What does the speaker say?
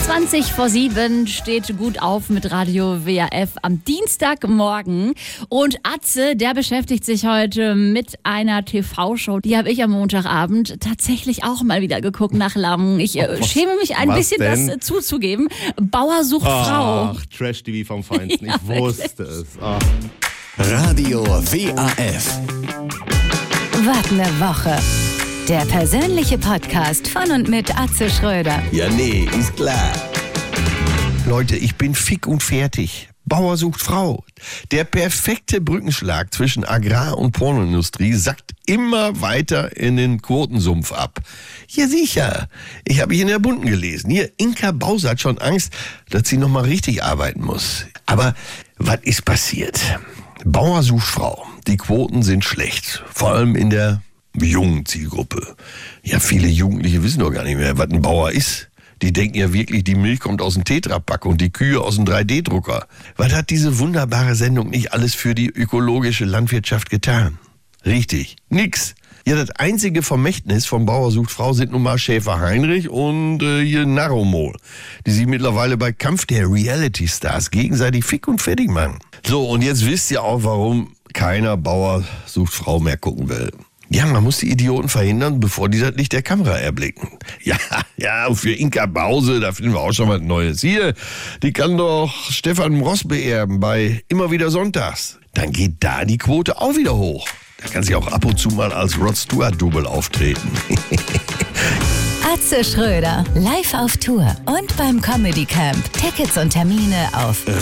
6:20 steht gut auf mit Radio WAF am Dienstagmorgen. Und Atze, der beschäftigt sich heute mit einer TV-Show. Die habe ich am Montagabend tatsächlich auch mal wieder geguckt nach langem. Ich schäme mich ein bisschen, das zuzugeben. Bauer sucht Frau. Ach, Trash-TV vom Feinsten. Ja, Ich wusste es. Ach. Radio WAF. Wart eine Woche. Der persönliche Podcast von und mit Atze Schröder. Ja, nee, ist klar. Leute, ich bin fick und fertig. Bauer sucht Frau. Der perfekte Brückenschlag zwischen Agrar- und Pornoindustrie sackt immer weiter in den Quotensumpf ab. Ja, sicher. Ich habe mich in der Bunten gelesen. Hier, Inka Bause hat schon Angst, dass sie noch mal richtig arbeiten muss. Aber was ist passiert? Bauer sucht Frau. Die Quoten sind schlecht. Vor allem in der jungen Zielgruppe. Ja, viele Jugendliche wissen doch gar nicht mehr, was ein Bauer ist. Die denken ja wirklich, die Milch kommt aus dem Tetrapack und die Kühe aus dem 3D-Drucker. Was hat diese wunderbare Sendung nicht alles für die ökologische Landwirtschaft getan? Richtig, nix. Ja, das einzige Vermächtnis von Bauer sucht Frau sind nun mal Schäfer Heinrich und hier Narromol, die sich mittlerweile bei Kampf der Reality-Stars gegenseitig fick und fertig machen. So, und jetzt wisst ihr auch, warum keiner Bauer sucht Frau mehr gucken will. Ja, man muss die Idioten verhindern, bevor die das Licht der Kamera erblicken. Ja, und für Inka Bause, da finden wir auch schon was Neues. Hier, die kann doch Stefan Ross beerben bei Immer wieder Sonntags. Dann geht da die Quote auch wieder hoch. Da kann sie auch ab und zu mal als Rod Stewart-Double auftreten. Atze Schröder, live auf Tour und beim Comedy Camp. Tickets und Termine auf